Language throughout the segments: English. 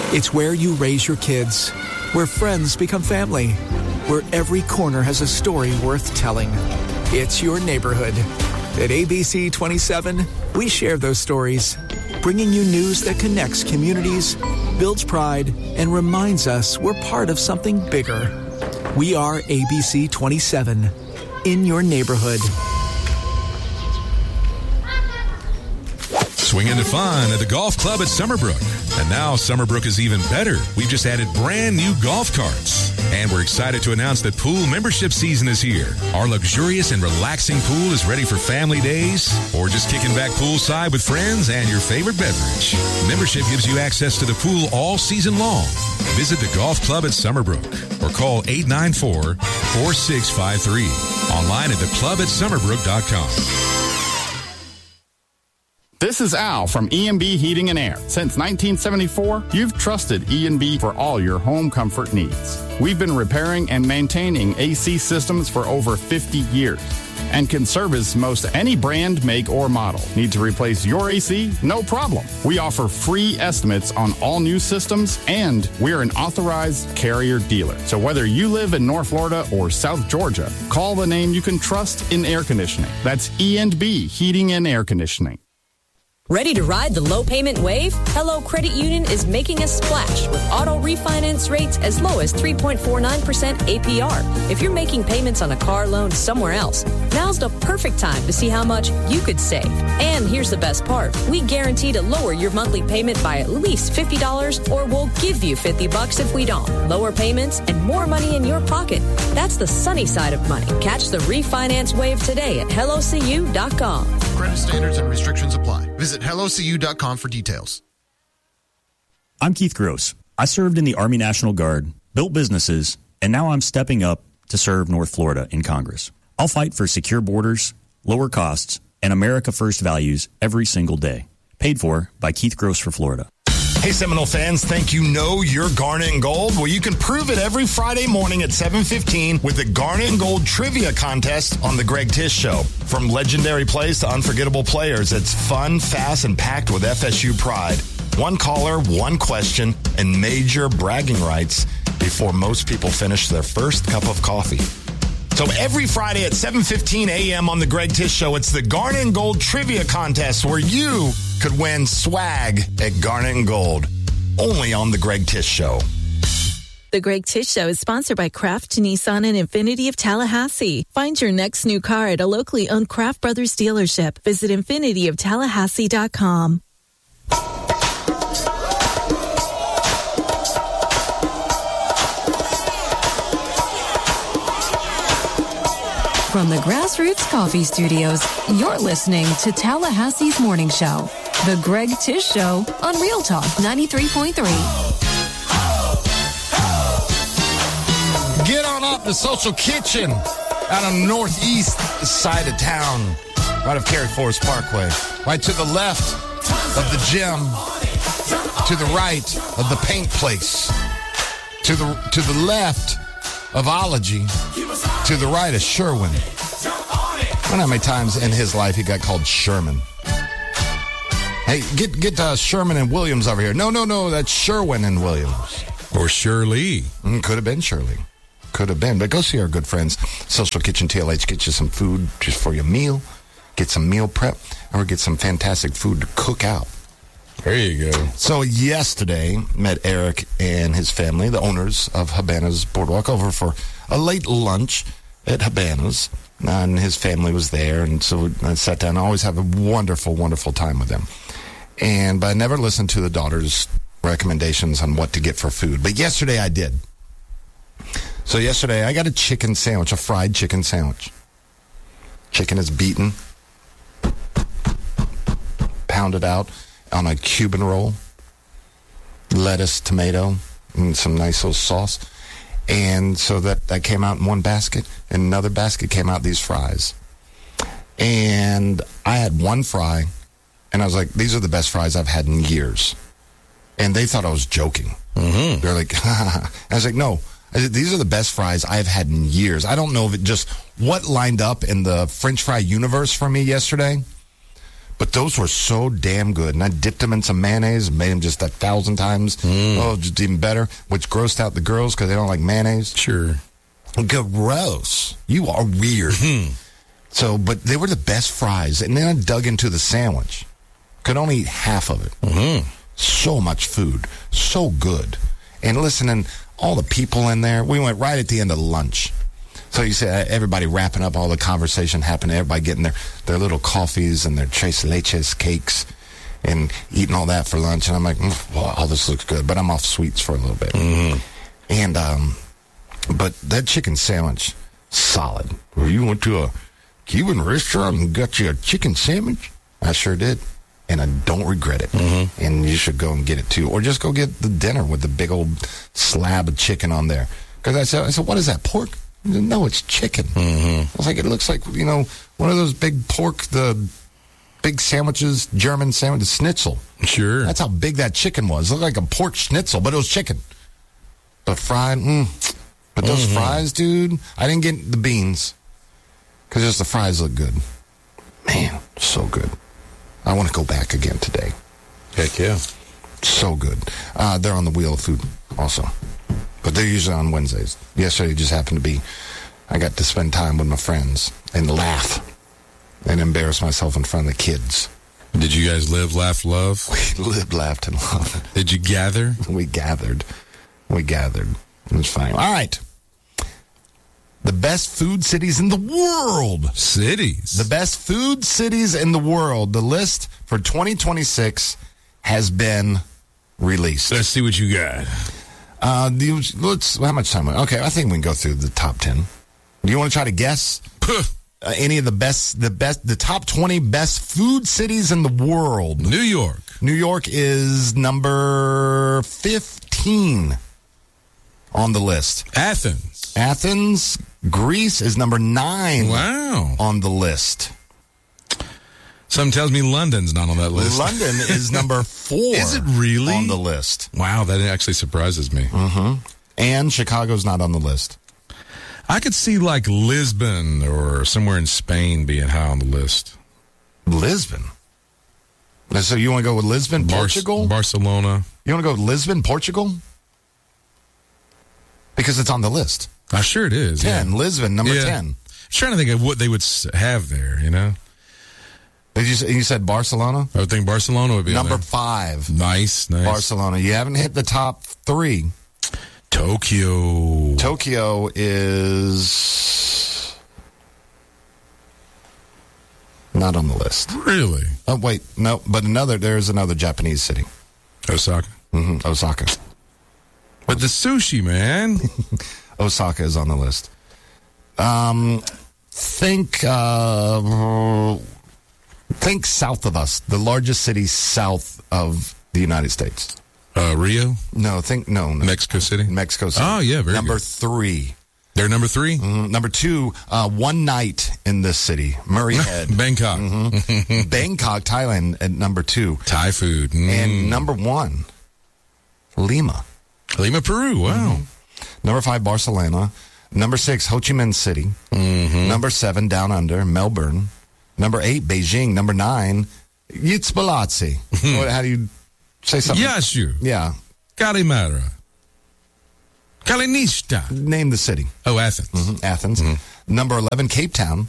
It's where you raise your kids, where friends become family, where every corner has a story worth telling. It's your neighborhood. At ABC 27, we share those stories, bringing you news that connects communities, builds pride, and reminds us we're part of something bigger. We are ABC 27, in your neighborhood. Swing into fun at the golf club at Summerbrook. And now Summerbrook is even better. We've just added brand new golf carts. And we're excited to announce that pool membership season is here. Our luxurious and relaxing pool is ready for family days or just kicking back poolside with friends and your favorite beverage. Membership gives you access to the pool all season long. Visit the golf club at Summerbrook or call 894-4653. Online at theclubatsummerbrook.com. This is Al from E&B Heating and Air. Since 1974, you've trusted E&B for all your home comfort needs. We've been repairing and maintaining AC systems for over 50 years and can service most any brand, make, or model. Need to replace your AC? No problem. We offer free estimates on all new systems, and we're an authorized carrier dealer. So whether you live in North Florida or South Georgia, call the name you can trust in air conditioning. That's E&B Heating and Air Conditioning. Ready to ride the low payment wave? Hello Credit Union is making a splash with auto refinance rates as low as 3.49% APR. If you're making payments on a car loan somewhere else, now's the perfect time to see how much you could save. And here's the best part. We guarantee to lower your monthly payment by at least $50 or we'll give you $50 if we don't. Lower payments and more money in your pocket. That's the sunny side of money. Catch the refinance wave today at hellocu.com. Credit standards and restrictions apply. Visit hellocu.com for details. I'm Keith Gross. I served in the Army National Guard, built businesses, and now I'm stepping up to serve North Florida in Congress. I'll fight for secure borders, lower costs, and America First values every single day. Paid for by Keith Gross for Florida. Hey, Seminole fans, think you know your Garnet and Gold? Well, you can prove it every Friday morning at 7:15 with the Garnet and Gold Trivia Contest on The Greg Tish Show. From legendary plays to unforgettable players, it's fun, fast, and packed with FSU pride. One caller, one question, and major bragging rights before most people finish their first cup of coffee. So every Friday at 7:15 a.m. on The Greg Tish Show, it's the Garnet and Gold Trivia Contest where you could win swag at Garnet and Gold. Only on The Greg Tish Show. The Greg Tish Show is sponsored by Kraft Nissan and Infinity of Tallahassee. Find your next new car at a locally owned Kraft Brothers dealership. Visit infinityoftallahassie.com. From the Grassroots Coffee Studios, you're listening to Tallahassee's Morning Show, The Greg Tish Show on Real Talk 93.3. Get on up to Social Kitchen out on the northeast side of town, right of Cary Forest Parkway, right to the left of the gym, to the right of the paint place, to the left of Ology, to the right of Sherwin. I don't know how many times in his life he got called Sherman. Hey, get Sherman and Williams over here. No, that's Sherwin and Williams. Or Shirley. Could have been Shirley. Could have been. But go see our good friends, Social Kitchen TLH. Get you some food just for your meal. Get some meal prep. Or get some fantastic food to cook out. There you go. So yesterday, met Eric and his family, the owners of Habana's Boardwalk, over for a late lunch at Habana's. And his family was there, and so I sat down. I always have a wonderful, wonderful time with them. But I never listened to the daughter's recommendations on what to get for food. But yesterday I did. So yesterday I got a chicken sandwich, a fried chicken sandwich. Chicken is beaten, pounded out on a Cuban roll, lettuce, tomato, and some nice little sauce. And so that came out in one basket, and another basket came out these fries. And I had one fry, and I was like, these are the best fries I've had in years. And they thought I was joking. Mm-hmm. They're like, I was like, no, these are the best fries I've had in years. I don't know if it just what lined up in the French fry universe for me yesterday. But those were so damn good. And I dipped them in some mayonnaise, made them just 1,000 times. Oh, just even better, which grossed out the girls because they don't like mayonnaise. Sure. Gross. You are weird. So, but they were the best fries. And then I dug into the sandwich. Could only eat half of it. So much food. So good. And listening, all the people in there, we went right at the end of lunch. So you see everybody wrapping up, all the conversation happening, everybody getting their little coffees and their tres leches cakes and eating all that for lunch. And I'm like, wow, all this looks good. But I'm off sweets for a little bit. And, but that chicken sandwich, solid. Well, you went to a Cuban restaurant and got you a chicken sandwich? I sure did. And I don't regret it. And you should go and get it too. Or just go get the dinner with the big old slab of chicken on there. Because I said, what is that, pork? No, it's chicken. I was like, it looks like, one of those big pork, the big sandwiches, German sandwich, the schnitzel. Sure. That's how big that chicken was. It looked like a pork schnitzel, but it was chicken. But fried, But those fries, dude, I didn't get the beans. Because just the fries look good. Man, so good. I want to go back again today. Heck yeah. So good. They're on the Wheel of Food also. But they're usually on Wednesdays. Yesterday just happened to be, I got to spend time with my friends and laugh and embarrass myself in front of the kids. Did you guys live, laugh, love? We lived, laughed, and loved. Did you gather? We gathered. It was fine. All right. The best food cities in the world. Cities? The best food cities in the world. The list for 2026 has been released. Let's see what you got. How much time? Okay, I think we can go through the top 10. Do you want to try to guess any of the top 20 best food cities in the world? New York. New York is number 15 on the list. Athens, Greece is number 9. Wow. On the list. Something tells me London's not on that list. London is number 4. Is it really? On the list. Wow, that actually surprises me. And Chicago's not on the list. I could see like Lisbon or somewhere in Spain being high on the list. Lisbon? So you want to go with Lisbon, Portugal? Barcelona. You want to go with Lisbon, Portugal? Because it's on the list. Sure it is. 10. Yeah. Lisbon, number 10. I'm trying to think of what they would have there, You said Barcelona? I would think Barcelona would be number 5. Nice. Barcelona. You haven't hit the top 3. Tokyo. Tokyo is not on the list. Really? Oh, wait. No, but there's another Japanese city. Osaka. Osaka. But the sushi, man. Osaka is on the list. Think south of us, the largest city south of the United States. Rio? No. Mexico City? Mexico City. Oh, yeah, very Number good. 3. They're number 3? Number 2, one night in this city, Murray Head. Bangkok. Bangkok, Thailand at number 2. Thai food. And number 1, Lima. Lima, Peru, wow. Number 5, Barcelona. Number 6, Ho Chi Minh City. Number 7, Down Under, Melbourne. Number 8, Beijing. Number 9, Yitzbalatsi. How do you say something? Yashu. Yeah. Kalimara. Kalinista. Name the city. Oh, Athens. Athens. Number 11, Cape Town.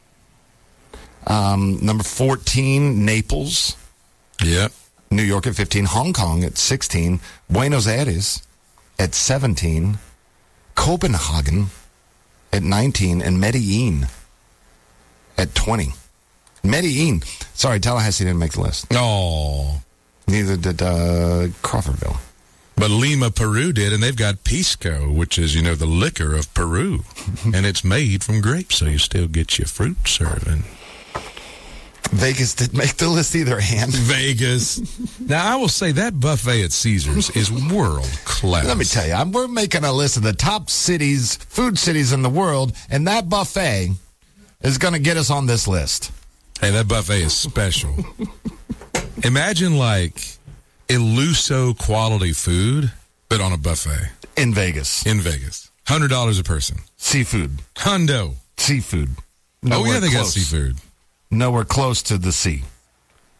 Number 14, Naples. Yep. New York at 15. Hong Kong at 16. Buenos Aires at 17. Copenhagen at 19. And Medellin at 20. Medellin. Sorry, Tallahassee didn't make the list. Oh. Neither did Crawfordville. But Lima, Peru did, and they've got pisco, which is, the liquor of Peru. And it's made from grapes, so you still get your fruit serving. Vegas didn't make the list either, Ann. Vegas. Now, I will say that buffet at Caesars is world class. Let me tell you, we're making a list of the top cities, food cities in the world, and that buffet is going to get us on this list. Hey, that buffet is special. Imagine like Illuso quality food, but on a buffet. In Vegas. $100 a person. Seafood. Hundo. Seafood. They got seafood. Nowhere close to the sea.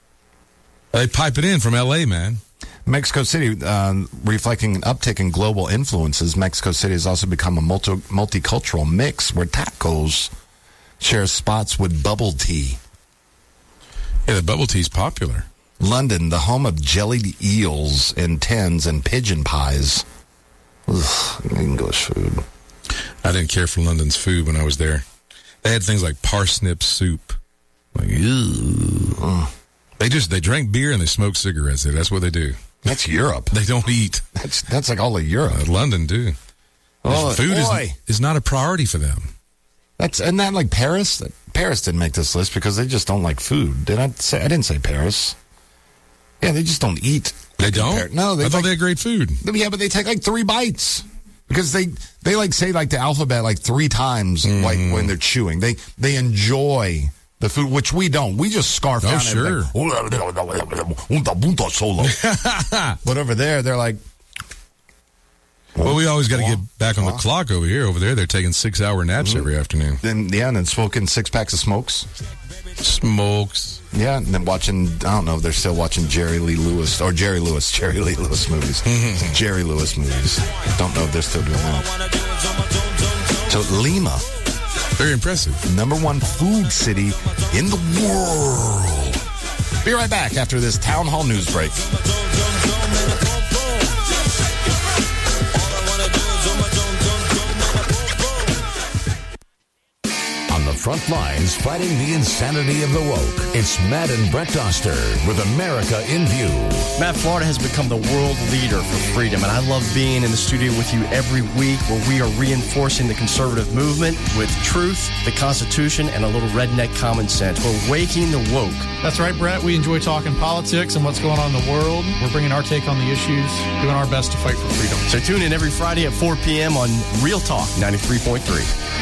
They pipe it in from L.A., man. Mexico City, reflecting an uptick in global influences, Mexico City has also become a multicultural mix where tacos share spots with bubble tea. Yeah, the bubble tea's popular. London, the home of jellied eels and tins and pigeon pies. Ugh, English food. I didn't care for London's food when I was there. They had things like parsnip soup. Like, ew. They drank beer and they smoked cigarettes. That's what they do. That's Europe. They don't eat. That's like all of Europe. London, too. Food is not a priority for them. Isn't that like Paris? Paris didn't make this list because they just don't like food. I didn't say Paris. Yeah, they just don't eat. They don't? No, I thought they had great food. Yeah, but they take like 3 bites because they like say like the alphabet like 3 times like when they're chewing. They enjoy the food, which we don't. We just scarf down. Sure. But over there, they're like. Well, we always got to get back on the clock over here. Over there, they're taking 6-hour naps every afternoon. And then smoking 6 packs of smokes. Smokes. Yeah, and then watching, I don't know if they're still watching Jerry Lee Lewis movies. Jerry Lewis movies. Don't know if they're still doing that. So Lima. Very impressive. Number 1 food city in the world. Be right back after this town hall news break. Front lines fighting the insanity of the woke. It's Matt and Brett Doster with America in View. Matt, Florida has become the world leader for freedom, and I love being in the studio with you every week where we are reinforcing the conservative movement with truth, the Constitution, and a little redneck common sense. We're waking the woke. That's right, Brett. We enjoy talking politics and what's going on in the world. We're bringing our take on the issues, doing our best to fight for freedom. So tune in every Friday at 4 p.m. on Real Talk 93.3.